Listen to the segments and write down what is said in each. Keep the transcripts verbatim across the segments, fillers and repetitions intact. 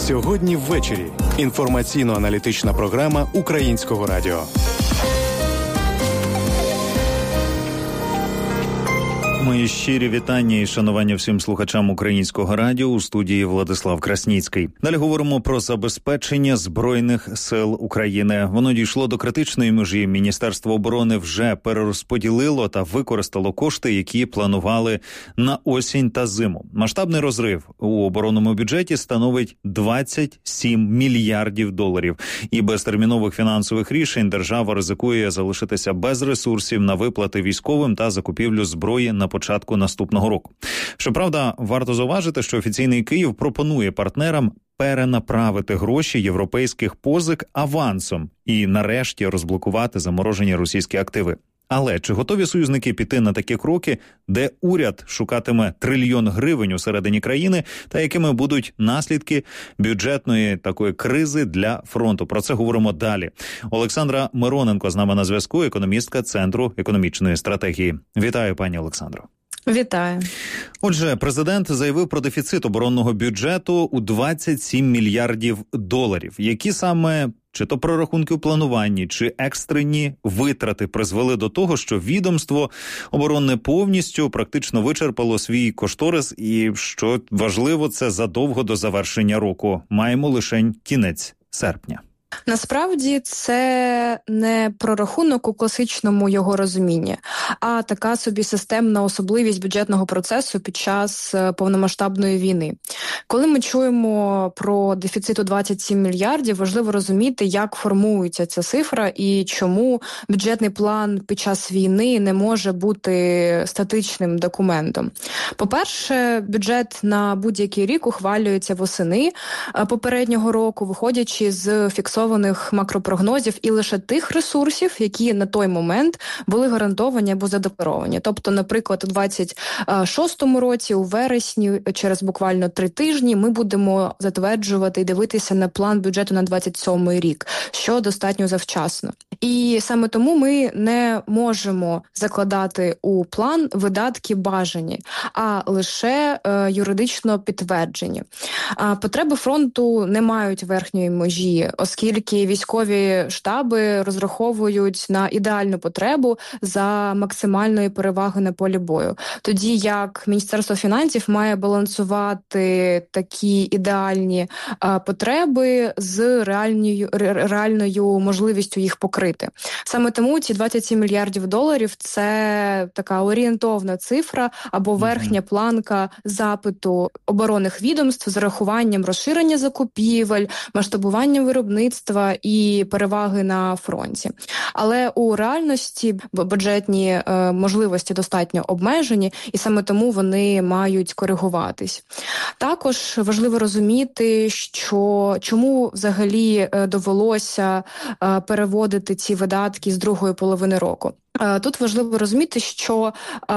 Сьогодні ввечері. Інформаційно-аналітична програма Українського радіо. Мої щирі вітання і шанування всім слухачам Українського радіо. У студії Владислав Красніцький. Далі говоримо про забезпечення Збройних сил України. Воно дійшло до критичної межі. Міністерство оборони вже перерозподілило та використало кошти, які планували на осінь та зиму. Масштабний розрив у оборонному бюджеті становить двадцять сім мільярдів доларів. І без термінових фінансових рішень держава ризикує залишитися без ресурсів на виплати військовим та закупівлю зброї на початку наступного року. Щоправда, варто зауважити, що офіційний Київ пропонує партнерам перенаправити гроші європейських позик авансом і нарешті розблокувати заморожені російські активи. Але чи готові союзники піти на такі кроки, де уряд шукатиме трильйон гривень у середині країни, та якими будуть наслідки бюджетної такої кризи для фронту? Про це говоримо далі. Олександра Мироненко з нами на зв'язку, економістка Центру економічної стратегії. Вітаю, пані Олександро. Вітаю. Отже, президент заявив про дефіцит оборонного бюджету у двадцять сім мільярдів доларів. Які саме, чи то прорахунки у плануванні, чи екстрені витрати призвели до того, що відомство оборонне повністю практично вичерпало свій кошторис і, що важливо, це задовго до завершення року. Маємо лише кінець серпня. Насправді це не прорахунок у класичному його розумінні, а така собі системна особливість бюджетного процесу під час повномасштабної війни. Коли ми чуємо про дефіцит у двадцять сім мільярдів, важливо розуміти, як формується ця цифра і чому бюджетний план під час війни не може бути статичним документом. По-перше, бюджет на будь-який рік ухвалюється восени попереднього року, виходячи з фіксованих макропрогнозів і лише тих ресурсів, які на той момент були гарантовані або задекларовані. Тобто, наприклад, у двадцять шостому році, у вересні, через буквально три тижні, ми будемо затверджувати і дивитися на план бюджету на двадцять сьомий рік, що достатньо завчасно. І саме тому ми не можемо закладати у план видатки бажані, а лише е, юридично підтверджені. А потреби фронту не мають верхньої межі, оскільки військові штаби розраховують на ідеальну потребу за максимальної переваги на полі бою. Тоді як Міністерство фінансів має балансувати такі ідеальні а, потреби з реальною, ре, реальною можливістю їх покрити. Саме тому ці двадцять сім мільярдів доларів – це така орієнтовна цифра або верхня планка запиту оборонних відомств з урахуванням розширення закупівель, масштабування виробництва і переваги на фронті. Але у реальності бюджетні е, можливості достатньо обмежені, і саме тому вони мають коригуватись. Також важливо розуміти, що чому взагалі довелося е, переводити ці видатки з другої половини року. Тут важливо розуміти, що,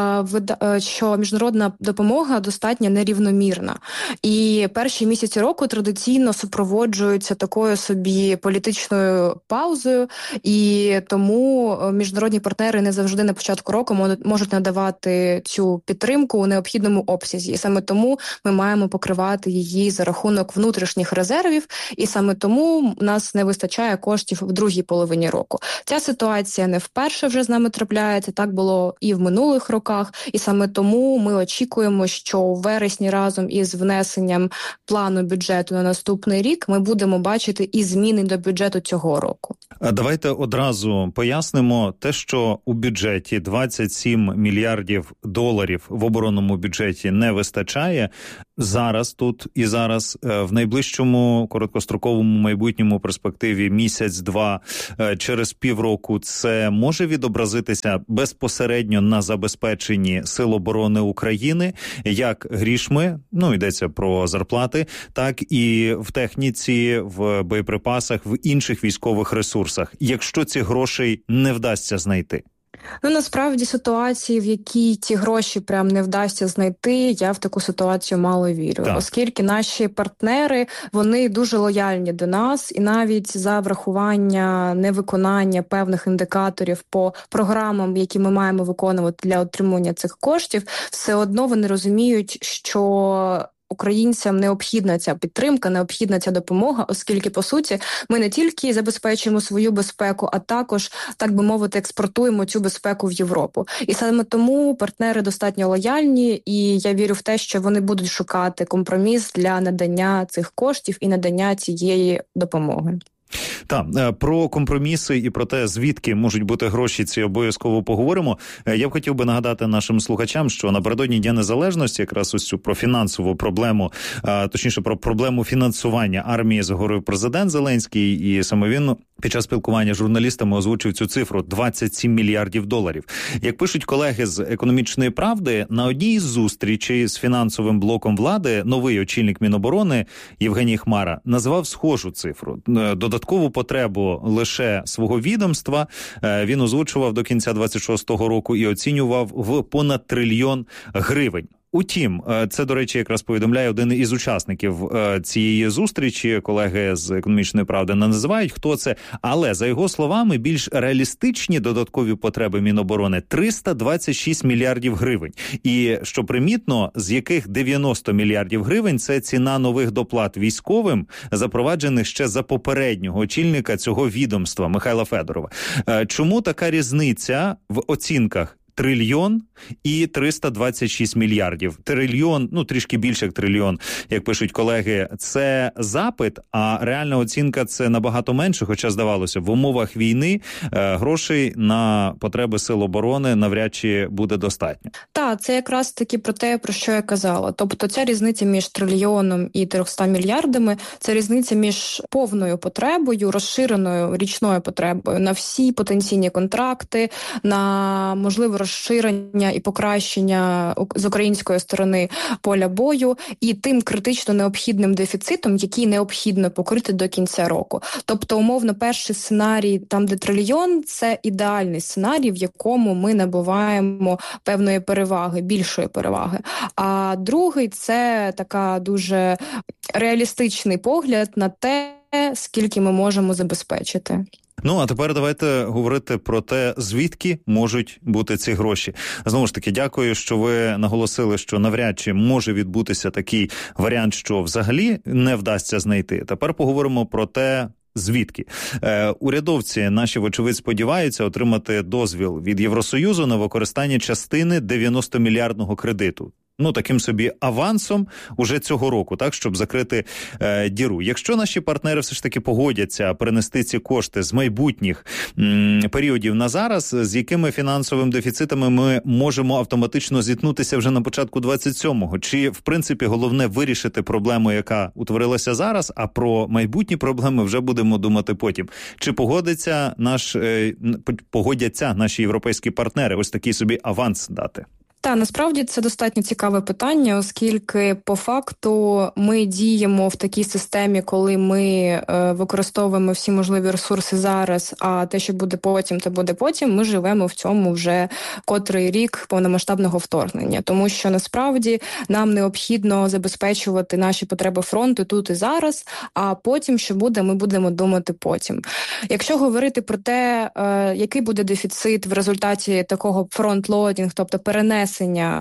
що міжнародна допомога достатньо нерівномірна. І перші місяці року традиційно супроводжуються такою собі політичною паузою, і тому міжнародні партнери не завжди на початку року можуть надавати цю підтримку у необхідному обсязі. І саме тому ми маємо покривати її за рахунок внутрішніх резервів, і саме тому у нас не вистачає коштів в другій половині року. Ця ситуація не вперше вже з нами трапляється, так було і в минулих роках, і саме тому ми очікуємо, що у вересні разом із внесенням плану бюджету на наступний рік ми будемо бачити і зміни до бюджету цього року. Давайте одразу пояснимо те, що у бюджеті двадцять сім мільярдів доларів в оборонному бюджеті не вистачає. Зараз тут і зараз в найближчому короткостроковому майбутньому перспективі місяць-два, через півроку це може відобразитися безпосередньо на забезпеченні Сил оборони України, як грішми, ну йдеться про зарплати, так і в техніці, в боєприпасах, в інших військових ресурсах, якщо ці грошей не вдасться знайти. Ну, насправді, ситуації, в якій ці гроші прям не вдасться знайти, я в таку ситуацію мало вірю. Так. Оскільки наші партнери, вони дуже лояльні до нас, і навіть за врахування невиконання певних індикаторів по програмам, які ми маємо виконувати для отримання цих коштів, все одно вони розуміють, що українцям необхідна ця підтримка, необхідна ця допомога, оскільки, по суті, ми не тільки забезпечуємо свою безпеку, а також, так би мовити, експортуємо цю безпеку в Європу. І саме тому партнери достатньо лояльні, і я вірю в те, що вони будуть шукати компроміс для надання цих коштів і надання цієї допомоги. Так, про компроміси і про те, звідки можуть бути гроші, ці обов'язково поговоримо. Я б хотів би нагадати нашим слухачам, що напередодні Дня Незалежності якраз ось цю про фінансову проблему, точніше про проблему фінансування армії заговорив президент Зеленський, і саме він під час спілкування з журналістами озвучив цю цифру – двадцять сім мільярдів доларів. Як пишуть колеги з «Економічної правди», на одній із зустрічей з фінансовим блоком влади новий очільник Міноборони Євгеній Хмара назвав схожу цифру. Додаткову потребу лише свого відомства він озвучував до кінця двадцять шостого року і оцінював в понад трильйон гривень. Утім, це, до речі, якраз повідомляє один із учасників цієї зустрічі. Колеги з «Економічної правди» не називають, хто це. Але, за його словами, більш реалістичні додаткові потреби Міноборони – триста двадцять шість мільярдів гривень. І, що примітно, з яких дев'яносто мільярдів гривень – це ціна нових доплат військовим, запроваджених ще за попереднього очільника цього відомства Михайла Федорова. Чому така різниця в оцінках? Трильйон і триста двадцять шість мільярдів. Трильйон, ну трішки більше як трильйон, як пишуть колеги, це запит, а реальна оцінка це набагато менше, хоча, здавалося, в умовах війни е, грошей на потреби сил оборони навряд чи буде достатньо. Так, це якраз таки про те, про що я казала. Тобто ця різниця між трильйоном і триста мільярдами, це різниця між повною потребою, розширеною річною потребою на всі потенційні контракти, на можливо розширення і покращення з української сторони поля бою і тим критично необхідним дефіцитом, який необхідно покрити до кінця року. Тобто, умовно, перший сценарій, там де трильйон, це ідеальний сценарій, в якому ми набуваємо певної переваги, більшої переваги. А другий – це така дуже реалістичний погляд на те, скільки ми можемо забезпечити. Ну, а тепер давайте говорити про те, звідки можуть бути ці гроші. Знову ж таки, дякую, що ви наголосили, що навряд чи може відбутися такий варіант, що взагалі не вдасться знайти. Тепер поговоримо про те, звідки. Е, урядовці наші, вочевидь, сподіваються отримати дозвіл від Євросоюзу на використання частини дев'яностомільярдного кредиту. Ну, таким собі авансом уже цього року, так, щоб закрити е, діру. Якщо наші партнери все ж таки погодяться перенести ці кошти з майбутніх м, періодів на зараз, з якими фінансовими дефіцитами ми можемо автоматично зіткнутися вже на початку двадцять сьомого? Чи, в принципі, головне вирішити проблему, яка утворилася зараз, а про майбутні проблеми вже будемо думати потім? Чи погодиться наш, е, погодяться наші європейські партнери ось такий собі аванс дати? Та, насправді це достатньо цікаве питання, оскільки по факту ми діємо в такій системі, коли ми е, використовуємо всі можливі ресурси зараз, а те, що буде потім, те буде потім, ми живемо в цьому вже котрий рік повномасштабного вторгнення. Тому що насправді нам необхідно забезпечувати наші потреби фронту тут і зараз, а потім, що буде, ми будемо думати потім. Якщо говорити про те, е, який буде дефіцит в результаті такого фронтлоадінг, тобто перенесення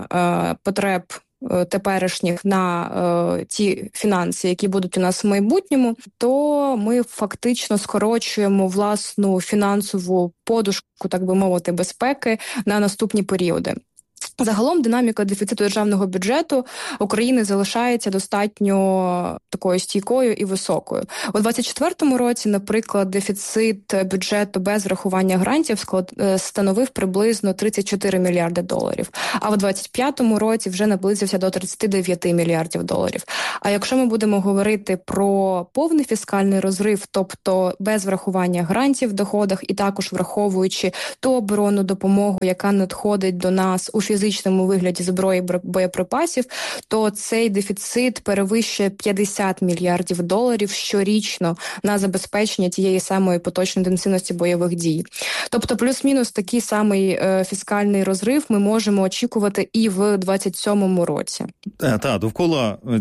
е, потреб теперішніх на е, ті фінанси, які будуть у нас в майбутньому, то ми фактично скорочуємо власну фінансову подушку, так би мовити, безпеки на наступні періоди. Загалом динаміка дефіциту державного бюджету України залишається достатньо такою стійкою і високою. У двадцять четвертому році, наприклад, дефіцит бюджету без врахування грантів склад, становив приблизно тридцять чотири мільярди доларів, а в двадцять п'ятому році вже наблизився до тридцять дев'ять мільярдів доларів. А якщо ми будемо говорити про повний фіскальний розрив, тобто без врахування грантів в доходах і також враховуючи ту оборонну допомогу, яка надходить до нас у фізичному вигляді зброї боєприпасів, то цей дефіцит перевищує п'ятдесят мільярдів доларів щорічно на забезпечення тієї самої поточної інтенсивності бойових дій. Тобто плюс-мінус такий самий е, фіскальний розрив ми можемо очікувати і в двадцять сьомому році. Так, довкола цієї інформації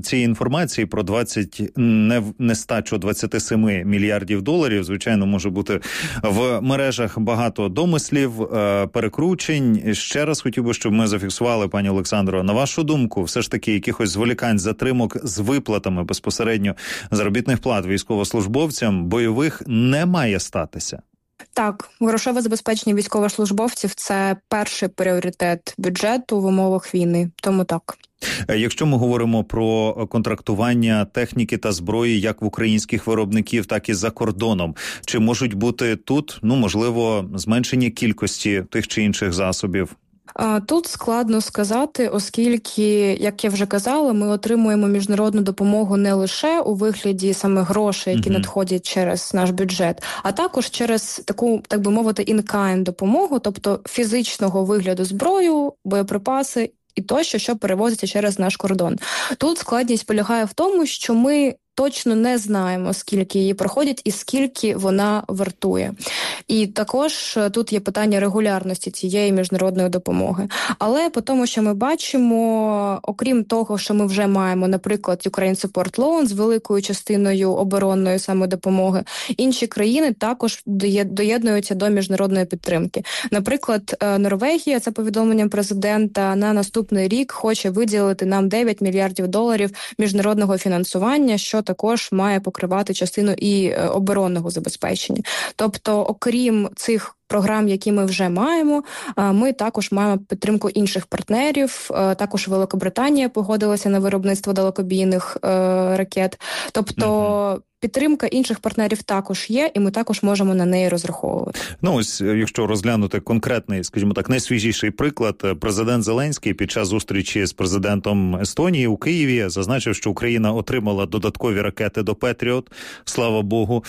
інформації про двадцять не, нестачу двадцять сім мільярдів доларів. Звичайно, може бути в мережах багато домислів, перекручень. Ще раз хотів би, щоб ми зафіксували, пані Олександро, на вашу думку, все ж таки якихось зволікань, затримок з виплатами безпосередньо заробітних плат військовослужбовцям бойових не має статися? Так, грошове забезпечення військовослужбовців – це перший пріоритет бюджету в умовах війни, тому так. Якщо ми говоримо про контрактування техніки та зброї як в українських виробників, так і за кордоном, чи можуть бути тут, ну, можливо, зменшення кількості тих чи інших засобів? Тут складно сказати, оскільки, як я вже казала, ми отримуємо міжнародну допомогу не лише у вигляді саме грошей, які uh-huh. надходять через наш бюджет, а також через таку, так би мовити, in-kind допомогу, тобто фізичного вигляду зброю, боєприпаси і тощо, що перевозиться через наш кордон. Тут складність полягає в тому, що ми точно не знаємо, скільки її проходять і скільки вона вартує. І також тут є питання регулярності цієї міжнародної допомоги. Але по тому, що ми бачимо, окрім того, що ми вже маємо, наприклад, Ukraine Support Loan з великою частиною оборонної саме допомоги, інші країни також доєднуються до міжнародної підтримки. Наприклад, Норвегія, це повідомленням президента, на наступний рік хоче виділити нам дев'ять мільярдів доларів міжнародного фінансування, що також має покривати частину і оборонного забезпечення. Тобто, окрім цих програм, які ми вже маємо, ми також маємо підтримку інших партнерів. Також Великобританія погодилася на виробництво далекобійних ракет. Тобто, угу. підтримка інших партнерів також є, і ми також можемо на неї розраховувати. Ну ось, якщо розглянути конкретний, скажімо так, найсвіжіший приклад, президент Зеленський під час зустрічі з президентом Естонії у Києві зазначив, що Україна отримала додаткові ракети до Петріот, слава Богу,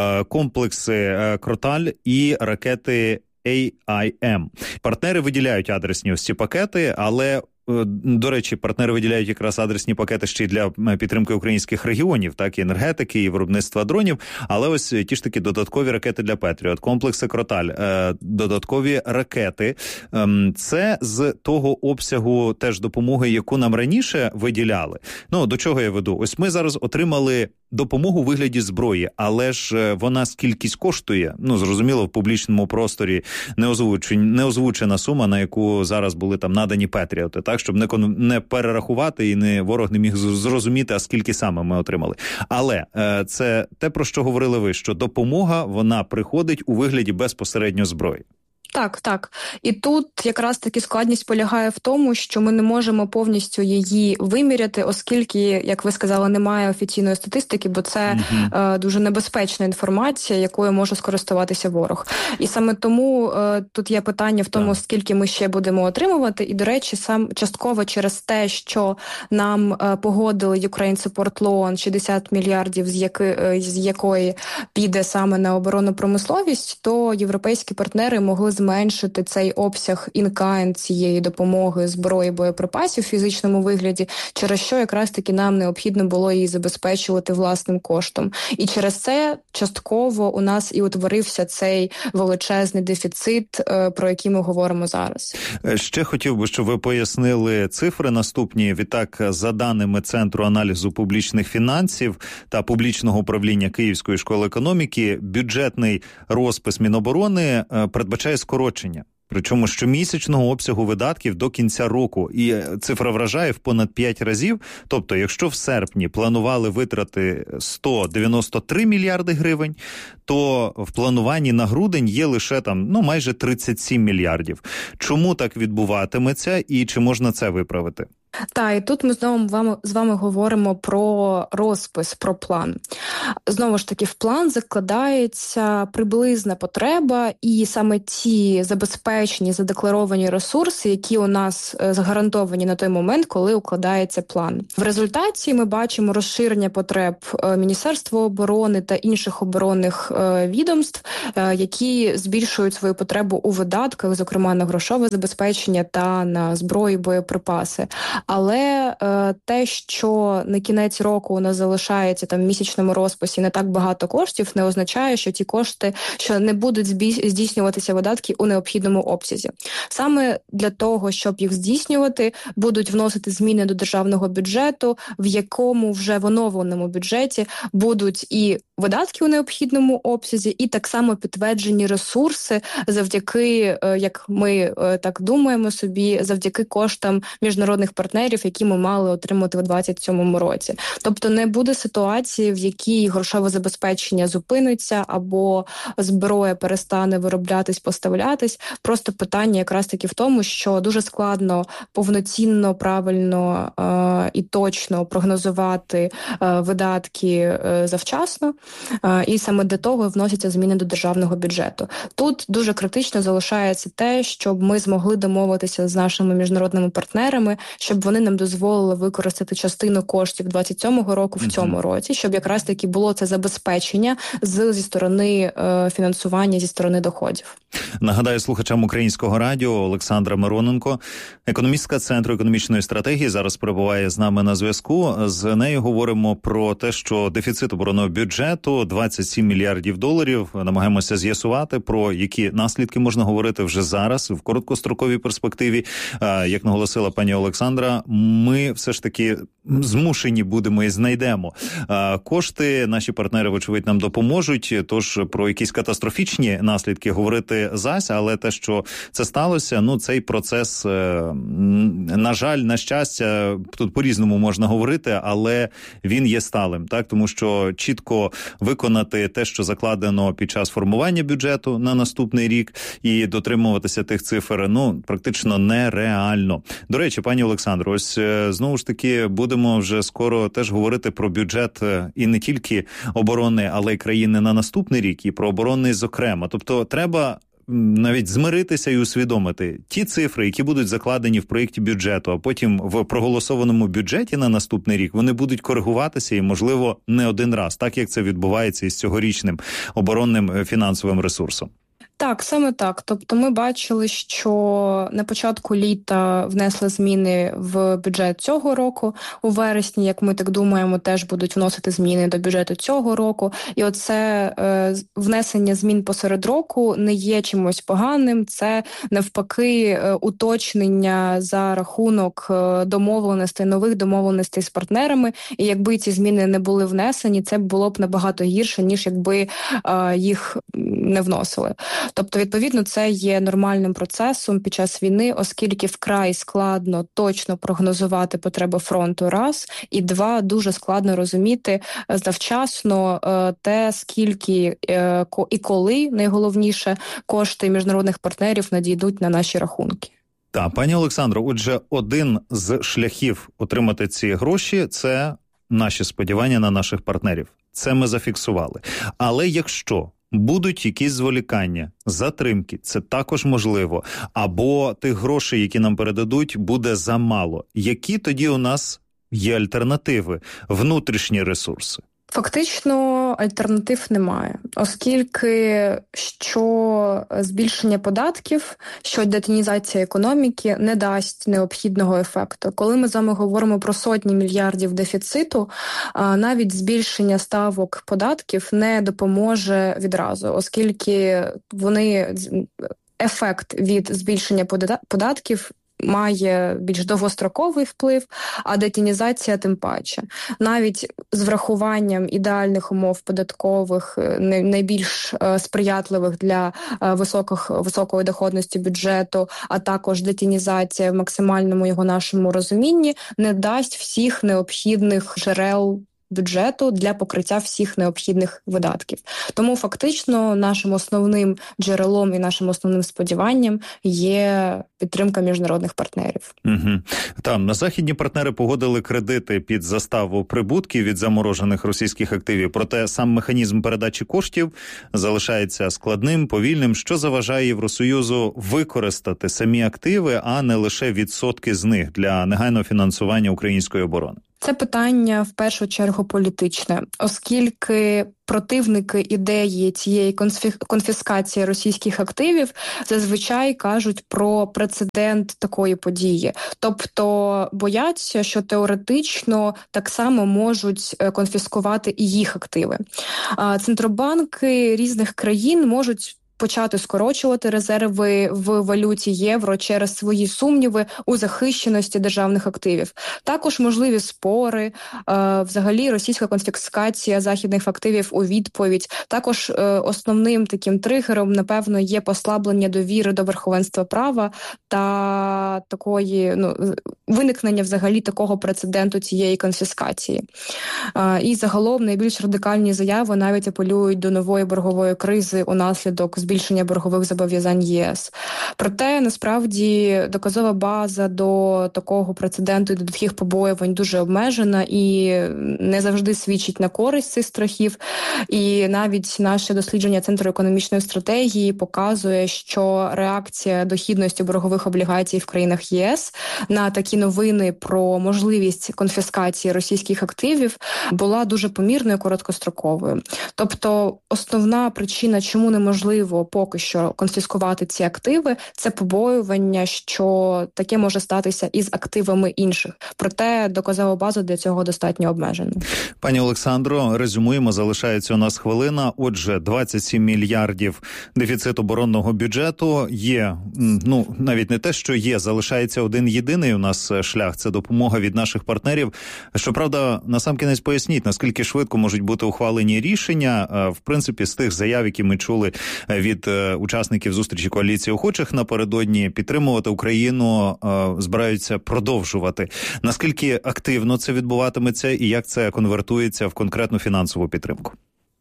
комплекси Кроталь і ракети ей ай ем. Партнери виділяють адресні ось ці пакети, але до речі, партнери виділяють якраз адресні пакети ще й для підтримки українських регіонів, так, і енергетики, і виробництва дронів, але ось ті ж таки додаткові ракети для Петріот, комплекси Кроталь, додаткові ракети. Це з того обсягу теж допомоги, яку нам раніше виділяли. Ну, до чого я веду? Ось ми зараз отримали допомогу у вигляді зброї, але ж вона скількись коштує? Ну, зрозуміло, в публічному просторі не озвучена, не озвучена сума, на яку зараз були там надані Петріоти, так, щоб не, не перерахувати і не ворог не міг зрозуміти, а скільки саме ми отримали. Але е, це те, про що говорили ви, що допомога, вона приходить у вигляді безпосередньо зброї. Так, так. І тут якраз таки складність полягає в тому, що ми не можемо повністю її виміряти, оскільки, як ви сказали, немає офіційної статистики, бо це uh-huh. е, дуже небезпечна інформація, якою може скористуватися ворог. І саме тому е, тут є питання в тому, yeah. скільки ми ще будемо отримувати. І, до речі, сам частково через те, що нам е, погодили Ukraine Support Loan шістдесят мільярдів, з, яки, е, з якої піде саме на оборонну промисловість, то європейські партнери могли зменшити цей обсяг in-kind цієї допомоги зброї, боєприпасів в фізичному вигляді, через що якраз таки нам необхідно було її забезпечувати власним коштом. І через це частково у нас і утворився цей величезний дефіцит, про який ми говоримо зараз. Ще хотів би, щоб ви пояснили цифри наступні. Відтак, за даними Центру аналізу публічних фінансів та публічного управління Київської школи економіки, бюджетний розпис Міноборони передбачає скорочення. Причому щомісячного обсягу видатків до кінця року. І цифра вражає в понад п'ять разів. Тобто, якщо в серпні планували витрати сто дев'яносто три мільярди гривень, то в плануванні на грудень є лише там, ну, майже тридцять сім мільярдів. Чому так відбуватиметься і чи можна це виправити? Так, і тут ми знову вами, з вами говоримо про розпис, про план. Знову ж таки, в план закладається приблизна потреба і саме ті забезпечені, задекларовані ресурси, які у нас загарантовані на той момент, коли укладається план. В результаті ми бачимо розширення потреб Міністерства оборони та інших оборонних відомств, які збільшують свою потребу у видатках, зокрема на грошове забезпечення та на зброю, боєприпаси. Але е, те, що на кінець року у нас залишається там в місячному розписі не так багато коштів, не означає, що ті кошти, що не будуть здійснюватися видатки у необхідному обсязі. Саме для того, щоб їх здійснювати, будуть вносити зміни до державного бюджету, в якому вже в оновленому бюджеті будуть і видатки у необхідному обсязі, і так само підтверджені ресурси завдяки, як ми так думаємо собі, завдяки коштам міжнародних партнерів, які ми мали отримати у двадцять сьомому році. Тобто не буде ситуації, в якій грошове забезпечення зупиниться або зброя перестане вироблятись, поставлятись. Просто питання якраз таки в тому, що дуже складно повноцінно, правильно е- і точно прогнозувати е- видатки е- завчасно. І саме для того вносяться зміни до державного бюджету. Тут дуже критично залишається те, щоб ми змогли домовитися з нашими міжнародними партнерами, щоб вони нам дозволили використати частину коштів двадцять сьомого року в цьому mm-hmm. році, щоб якраз таки було це забезпечення з, зі сторони е, фінансування, зі сторони доходів. Нагадаю слухачам Українського радіо, Олександра Мироненко, економістка Центру економічної стратегії, зараз перебуває з нами на зв'язку. З нею говоримо про те, що дефіцит оборонного бюджету двадцять сім мільярдів доларів. Намагаємося з'ясувати, про які наслідки можна говорити вже зараз, в короткостроковій перспективі. Як наголосила пані Олександра, ми все ж таки змушені будемо і знайдемо кошти. Наші партнери, вочевидь, нам допоможуть, тож про якісь катастрофічні наслідки говорити зась, але те, що це сталося, ну, цей процес, на жаль, на щастя, тут по-різному можна говорити, але він є сталим, так? Тому що чітко виконати те, що закладено під час формування бюджету на наступний рік і дотримуватися тих цифр, ну, практично нереально. До речі, пані Олександро, ось знову ж таки будемо вже скоро теж говорити про бюджет і не тільки оборони, але й країни на наступний рік, і про оборонний зокрема. Тобто треба навіть змиритися і усвідомити ті цифри, які будуть закладені в проєкті бюджету, а потім в проголосованому бюджеті на наступний рік, вони будуть коригуватися і, можливо, не один раз, так як це відбувається із цьогорічним оборонним фінансовим ресурсом. Так, саме так. Тобто ми бачили, що на початку літа внесли зміни в бюджет цього року. У вересні, як ми так думаємо, теж будуть вносити зміни до бюджету цього року. І оце е, внесення змін посеред року не є чимось поганим. Це навпаки е, уточнення за рахунок е, домовленостей, нових домовленостей з партнерами. І якби ці зміни не були внесені, це було б набагато гірше, ніж якби е, їх не вносили. Тобто, відповідно, це є нормальним процесом під час війни, оскільки вкрай складно точно прогнозувати потреби фронту, раз, і два, дуже складно розуміти завчасно те, скільки і коли, найголовніше, кошти міжнародних партнерів надійдуть на наші рахунки. Так, пані Олександро, отже, один з шляхів отримати ці гроші – це наші сподівання на наших партнерів. Це ми зафіксували. Але якщо будуть якісь зволікання, затримки, це також можливо, або тих грошей, які нам передадуть, буде замало. Які тоді у нас є альтернативи, внутрішні ресурси? Фактично альтернатив немає, оскільки що збільшення податків, що детінізація економіки не дасть необхідного ефекту. Коли ми з вами говоримо про сотні мільярдів дефіциту, навіть збільшення ставок податків не допоможе відразу, оскільки вони ефект від збільшення податків має більш довгостроковий вплив, а детінізація тим паче. Навіть з врахуванням ідеальних умов податкових, найбільш сприятливих для високих, високої доходності бюджету, а також детінізація в максимальному його нашому розумінні, не дасть всіх необхідних джерел бюджету для покриття всіх необхідних видатків. Тому фактично нашим основним джерелом і нашим основним сподіванням є підтримка міжнародних партнерів. Угу. Там на західні партнери погодили кредити під заставу прибутків від заморожених російських активів, проте сам механізм передачі коштів залишається складним, повільним, що заважає Євросоюзу використати самі активи, а не лише відсотки з них для негайного фінансування української оборони. Це питання в першу чергу політичне, оскільки противники ідеї цієї конфіскації російських активів зазвичай кажуть про прецедент такої події. Тобто бояться, що теоретично так само можуть конфіскувати і їх активи. Центробанки різних країн можуть почати скорочувати резерви в валюті євро через свої сумніви у захищеності державних активів. Також можливі спори, е, взагалі російська конфіскація західних активів у відповідь. Також е, основним таким тригером, напевно, є послаблення довіри до верховенства права та такої, ну, виникнення взагалі такого прецеденту цієї конфіскації. Е, і загалом найбільш радикальні заяви навіть апелюють до нової боргової кризи унаслідок збільшення боргових зобов'язань ЄС. Проте, насправді, доказова база до такого прецеденту і до таких побоювань дуже обмежена і не завжди свідчить на користь цих страхів. І навіть наше дослідження Центру економічної стратегії показує, що реакція дохідності боргових облігацій в країнах ЄС на такі новини про можливість конфіскації російських активів була дуже помірною, короткостроковою. Тобто, основна причина, чому неможливо поки що конфіскувати ці активи, це побоювання, що таке може статися із активами інших. Проте доказова база для цього достатньо обмежена. Пані Олександро, резюмуємо, залишається у нас хвилина. Отже, двадцять сім мільярдів дефіцит оборонного бюджету є, ну, навіть не те, що є, залишається один єдиний у нас шлях – це допомога від наших партнерів. Щоправда, насамкінець поясніть, наскільки швидко можуть бути ухвалені рішення, в принципі, з тих заяв, які ми чули від учасників зустрічі коаліції охочих напередодні підтримувати Україну, збираються продовжувати. Наскільки активно це відбуватиметься і як це конвертується в конкретну фінансову підтримку?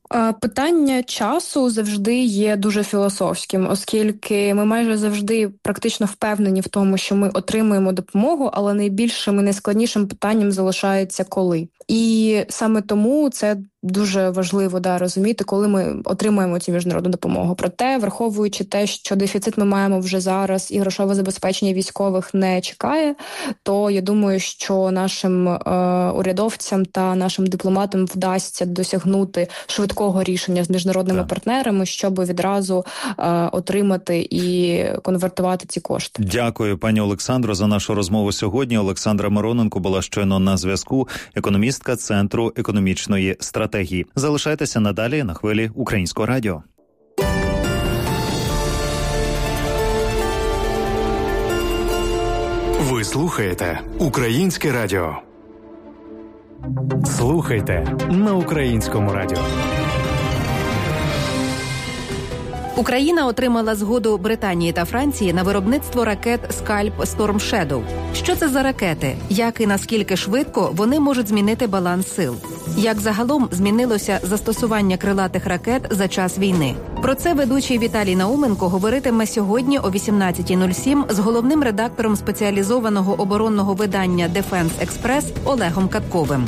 Питання часу завжди є дуже філософським, оскільки ми майже завжди практично впевнені в тому, що ми отримуємо допомогу, але найбільшим і найскладнішим питанням залишається коли. І саме тому це дуже важливо, да, розуміти, коли ми отримуємо цю міжнародну допомогу. Проте, враховуючи те, що дефіцит ми маємо вже зараз і грошове забезпечення військових не чекає, то я думаю, що нашим е, урядовцям та нашим дипломатам вдасться досягнути швидкого рішення з міжнародними так. партнерами, щоб відразу е, отримати і конвертувати ці кошти. Дякую, пані Олександро, за нашу розмову сьогодні. Олександра Мироненко була щойно на зв'язку, економістка Центру економічної стратегії. Залишайтеся надалі на хвилі Українського радіо. Ви слухаєте Українське радіо. Слухайте на Українському радіо. Україна отримала згоду Британії та Франції на виробництво ракет «Скальп Storm Shadow». Що це за ракети? Як і наскільки швидко вони можуть змінити баланс сил? Як загалом змінилося застосування крилатих ракет за час війни? Про це ведучий Віталій Науменко говоритиме сьогодні о вісімнадцята нуль сім з головним редактором спеціалізованого оборонного видання «Дефенс Експрес» Олегом Катковим.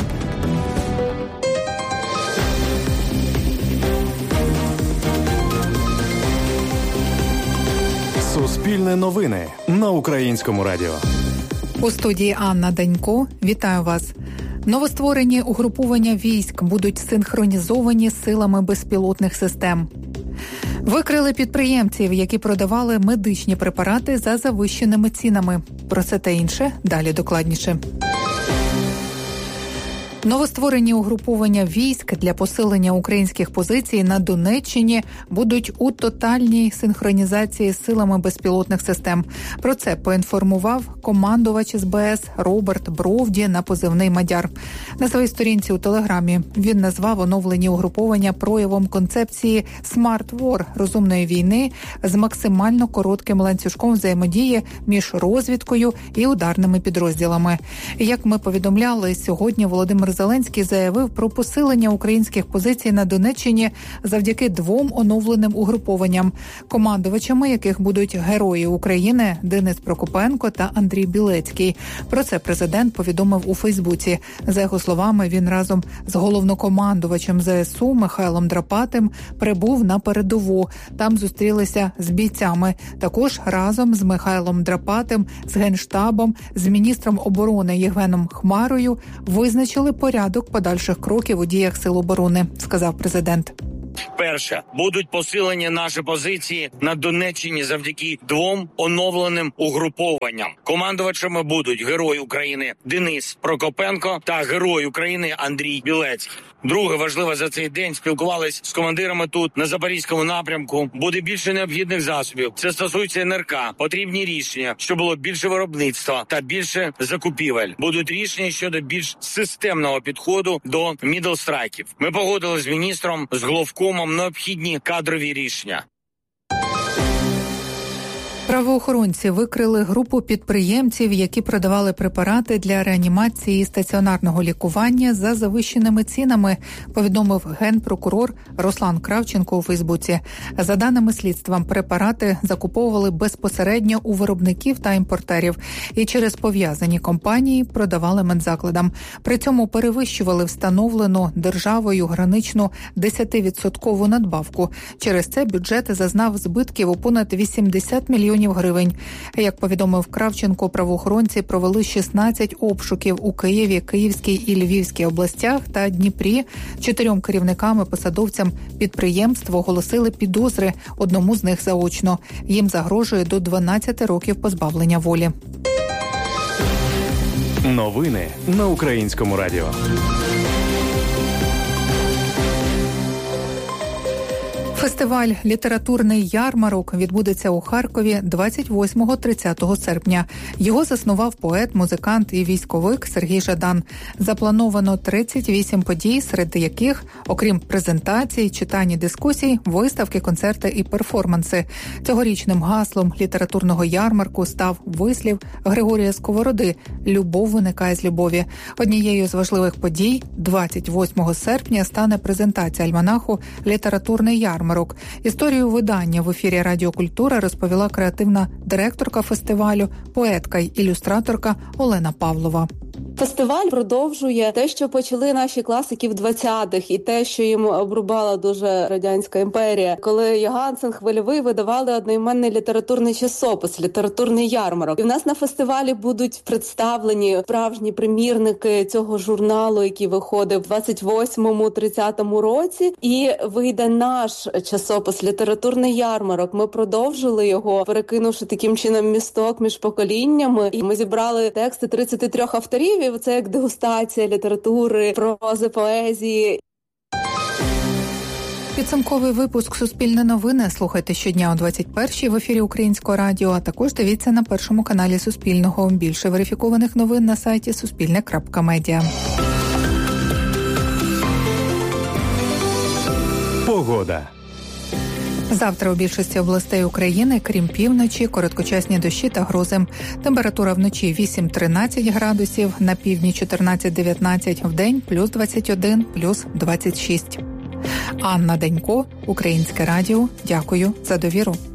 Суспільне новини на Українському радіо. У студії Анна Данько. Вітаю вас. Новостворені угрупування військ будуть синхронізовані з силами безпілотних систем. Викрили підприємців, які продавали медичні препарати за завищеними цінами. Про це та інше далі докладніше. Новостворені угруповання військ для посилення українських позицій на Донеччині будуть у тотальній синхронізації з силами безпілотних систем. Про це поінформував командувач ес бе ес Роберт Бровді на позивний «Мадяр». На своїй сторінці у Телеграмі він назвав оновлені угруповання проявом концепції «Smart War» – розумної війни з максимально коротким ланцюжком взаємодії між розвідкою і ударними підрозділами. Як ми повідомляли, сьогодні Володимир Зеленський заявив про посилення українських позицій на Донеччині завдяки двом оновленим угрупованням, командувачами яких будуть герої України Денис Прокопенко та Андрій Білецький. Про це президент повідомив у Фейсбуці. За його словами, він разом з головнокомандувачем ЗСУ Михайлом Драпатим прибув на передову. Там зустрілися з бійцями. Також разом з Михайлом Драпатим, з Генштабом, з міністром оборони Євгеном Хмарою визначили порядок подальших кроків у діях Сил оборони, сказав президент. Перше, будуть посилені наші позиції на Донеччині завдяки двом оновленим угрупованням. Командувачами будуть герой України Денис Прокопенко та герой України Андрій Білецький. Друге, важливо, за цей день спілкувались з командирами тут, на Запорізькому напрямку. Буде більше необхідних засобів. Це стосується ен ер ка. Потрібні рішення, щоб було більше виробництва та більше закупівель. Будуть рішення щодо більш системного підходу до мідл-страйків. Ми погодили з міністром, з головкомом необхідні кадрові рішення. Правоохоронці викрили групу підприємців, які продавали препарати для реанімації і стаціонарного лікування за завищеними цінами, повідомив генпрокурор Руслан Кравченко у Фейсбуці. За даними слідства, препарати закуповували безпосередньо у виробників та імпортерів і через пов'язані компанії продавали медзакладам. При цьому перевищували встановлену державою граничну десятивідсоткову надбавку. Через це бюджет зазнав збитків у понад вісімдесят мільйонів гривень. Як повідомив Кравченко, правоохоронці провели шістнадцять обшуків у Києві, Київській і Львівській областях та Дніпрі. Чотирьом керівникам і посадовцям підприємств оголосили підозри, одному з них заочно. Їм загрожує до дванадцяти років позбавлення волі. Новини на Українському радіо. Фестиваль «Літературний ярмарок» відбудеться у Харкові двадцять восьмого - тридцятого серпня. Його заснував поет, музикант і військовик Сергій Жадан. Заплановано тридцять вісім подій, серед яких, окрім презентацій, читань і дискусій, виставки, концерти і перформанси. Цьогорічним гаслом літературного ярмарку став вислів Григорія Сковороди «Любов виникає з любові». Однією з важливих подій двадцять восьмого серпня стане презентація альманаху «Літературний ярмарок». Історію видання в ефірі Радіо Культура розповіла креативна директорка фестивалю, поетка й ілюстраторка Олена Павлова. Фестиваль продовжує те, що почали наші класики в двадцятих, і те, що їм обрубала дуже Радянська імперія. Коли Ягансен, Хвильовий видавали одноіменний літературний часопис «Літературний ярмарок». І в нас на фестивалі будуть представлені справжні примірники цього журналу, який виходив в двадцять восьмому - тридцятому році. І вийде наш часопис «Літературний ярмарок». Ми продовжили його, перекинувши таким чином місток між поколіннями. І ми зібрали тексти тридцяти трьох авторів. Це як дегустація літератури, прози, поезії. Підсумковий випуск «Суспільне новини» слухайте щодня о двадцять першій в ефірі Українського радіо, а також дивіться на першому каналі Суспільного. Більше верифікованих новин на сайті суспільне крапка медіа. Погода. Завтра у більшості областей України, крім півночі, короткочасні дощі та грози. Температура вночі вісім - тринадцять градусів, на півдні чотирнадцять - дев'ятнадцять, вдень плюс двадцять один, плюс двадцять шість. Анна Денько, Українське радіо. Дякую за довіру.